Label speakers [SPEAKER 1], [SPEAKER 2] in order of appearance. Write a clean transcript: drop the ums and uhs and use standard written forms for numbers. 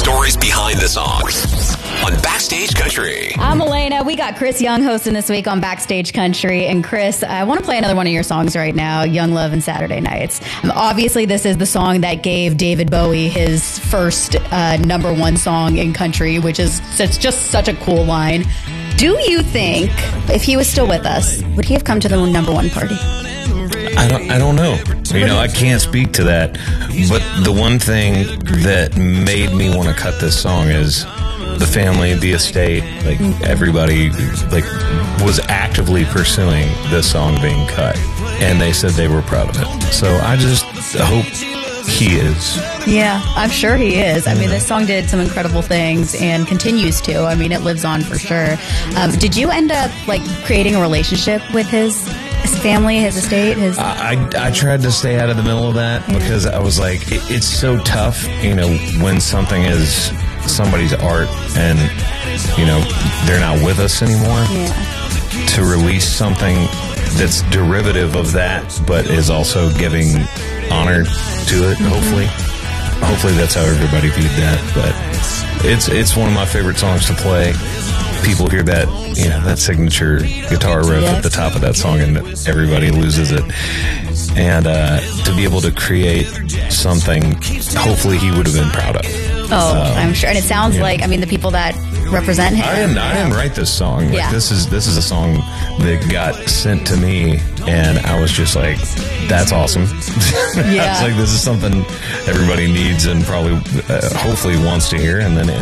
[SPEAKER 1] stories behind the songs on Backstage Country.
[SPEAKER 2] I'm Elena. We got Chris Young hosting this week on Backstage Country. And Chris, I want to play another one of your songs right now, Young Love and Saturday Nights. Obviously, this is the song that gave David Bowie his first number one song in country, which is just such a cool line. Do you think, if he was still with us, would he have come to the number one party?
[SPEAKER 3] I don't know. I can't speak to that. But the one thing that made me want to cut this song is the family, the estate, like everybody, like was actively pursuing this song being cut, and they said they were proud of it. So I just hope he is.
[SPEAKER 2] Yeah, I'm sure he is. I mean, this song did some incredible things and continues to. I mean, it lives on for sure. Did you end up creating a relationship with his family, his estate?
[SPEAKER 3] I tried to stay out of the middle of that because I was like, it's so tough, when something is somebody's art and, they're not with us anymore.
[SPEAKER 2] Yeah.
[SPEAKER 3] To release something that's derivative of that, but is also giving honor to it, hopefully. Hopefully that's how everybody viewed that. But it's one of my favorite songs to play. People hear that, that signature guitar riff at the top of that song, and everybody loses it. And to be able to create something, hopefully he would have been proud of.
[SPEAKER 2] Oh, I'm sure. And it sounds like, the people that represent him.
[SPEAKER 3] I didn't write this song. This is a song that got sent to me, and I was just like, that's awesome.
[SPEAKER 2] Yeah.
[SPEAKER 3] I was like, this is something everybody needs and probably, hopefully wants to hear. And then